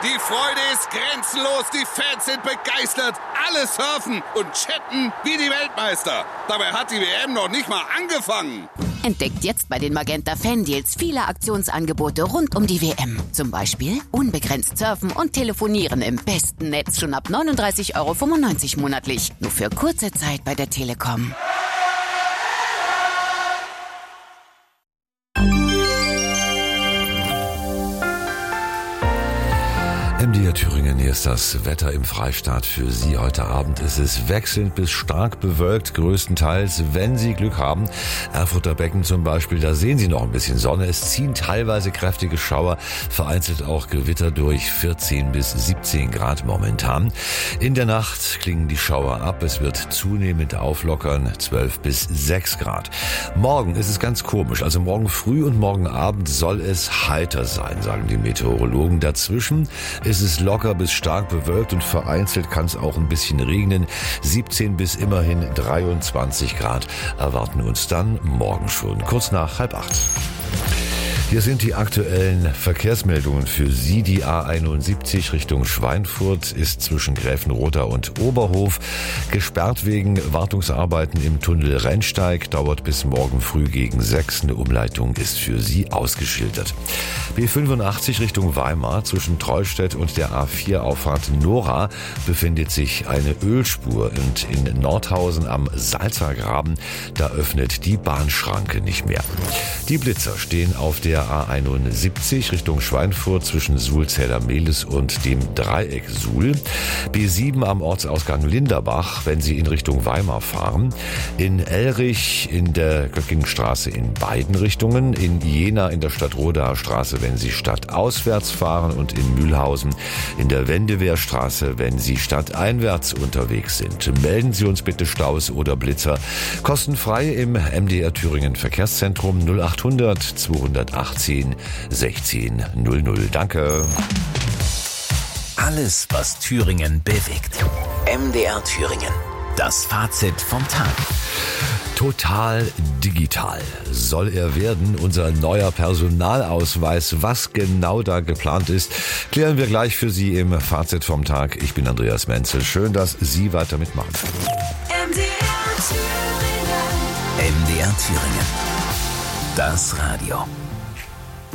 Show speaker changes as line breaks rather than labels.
Die Freude ist grenzenlos, die Fans sind begeistert, alle surfen und chatten wie die Weltmeister. Dabei hat die WM noch nicht mal angefangen.
Entdeckt jetzt bei den Magenta Fan-Deals viele Aktionsangebote rund um die WM. Zum Beispiel unbegrenzt surfen und telefonieren im besten Netz schon ab 39,95 € monatlich. Nur für kurze Zeit bei der Telekom.
MDR Thüringen, hier ist das Wetter im Freistaat für Sie. Heute Abend ist es wechselnd bis stark bewölkt, größtenteils, wenn Sie Glück haben. Erfurter Becken zum Beispiel, da sehen Sie noch ein bisschen Sonne. Es ziehen teilweise kräftige Schauer, vereinzelt auch Gewitter durch, 14 bis 17 Grad momentan. In der Nacht klingen die Schauer ab, es wird zunehmend auflockern, 12 bis 6 Grad. Morgen ist es ganz komisch, also morgen früh und morgen Abend soll es heiter sein, sagen die Meteorologen. Dazwischen ist es locker bis stark bewölkt und vereinzelt kann es auch ein bisschen regnen. 17 bis immerhin 23 Grad erwarten uns dann morgen schon, kurz nach 7:30. Hier sind die aktuellen Verkehrsmeldungen für Sie. Die A71 Richtung Schweinfurt ist zwischen Gräfenrotha und Oberhof gesperrt wegen Wartungsarbeiten im Tunnel Rennsteig. Dauert bis morgen früh gegen 6. Eine Umleitung ist für Sie ausgeschildert. B85 Richtung Weimar zwischen Trollstedt und der A4-Auffahrt Nora befindet sich eine Ölspur und in Nordhausen am Salzergraben, da öffnet die Bahnschranke nicht mehr. Die Blitzer stehen auf der A71 Richtung Schweinfurt zwischen Suhl-Zähler-Mehlis und dem Dreieck Suhl. B7 am Ortsausgang Linderbach, wenn Sie in Richtung Weimar fahren. In Elrich in der Göckingenstraße in beiden Richtungen. In Jena in der Stadtrodaer Straße, wenn Sie stadtauswärts fahren. Und in Mühlhausen in der Wendewehrstraße, wenn Sie stadteinwärts unterwegs sind. Melden Sie uns bitte Staus oder Blitzer. Kostenfrei im MDR Thüringen Verkehrszentrum 0800 218 16 00. Danke.
Alles, was Thüringen bewegt. MDR Thüringen. Das Fazit vom Tag.
Total digital soll er werden, unser neuer Personalausweis. Was genau da geplant ist, klären wir gleich für Sie im Fazit vom Tag. Ich bin Andreas Menzel. Schön, dass Sie weiter mitmachen.
MDR Thüringen. Das Radio.